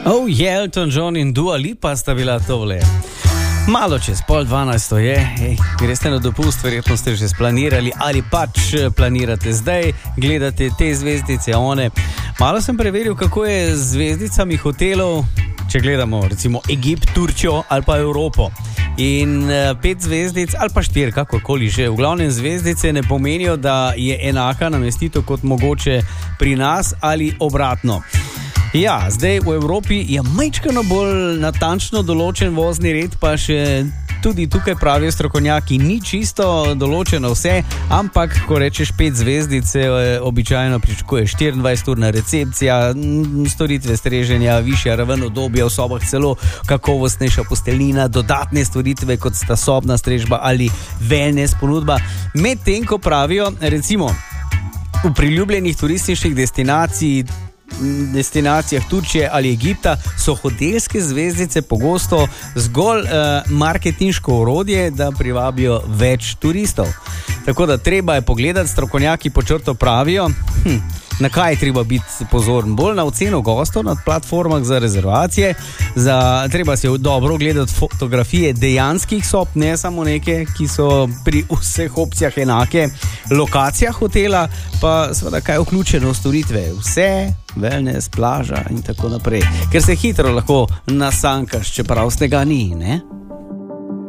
Oh, Elton John in Dua Lipa sta bila tole. Malo čez 11:30 je, greste na dopust, verjetno ste že splanirali ali pač planirate zdaj, gledate te zvezdice, one. Malo sem preveril, kako je z zvezdicami hotelov, če gledamo recimo Egipt, Turčijo ali pa Evropo. In 5 zvezdic ali pa 4, kakorkoli že, v glavnem zvezdice ne pomenijo, da je enaka namestitev kot mogoče pri nas ali obratno. Ja, zdaj v Evropi je majčkano bolj natančno določen vozni red, pa še tudi tukaj pravijo strokovnjaki, ni čisto določeno vse, ampak ko rečeš 5 zvezdic, običajno pričakuješ 24-urna recepcija, storitve streženja, višja raven udobja v sobah, celo kakovostnejša posteljnina, dodatne storitve kot sta sobna strežba ali wellness ponudba. Medtem ko pravijo, recimo v priljubljenih turističnih destinacijah Turčije ali Egipta so hotelske zvezdice pogosto zgolj marketinško orodje, da privabijo več turistov. Tako da treba je pogledati, strokovnjaki po črto pravijo, na kaj je treba biti pozoren. Bolj na oceno gostov na platformah za rezervacije, treba si dobro ogledati fotografije dejanskih sob, ne samo neke, ki so pri vseh opcijah enake, lokacija hotela, pa seveda kaj je vključeno v storitve, vse, wellness, plaža in tako naprej. Ker se hitro lahko nasankaš, čeprav snega ni, ne?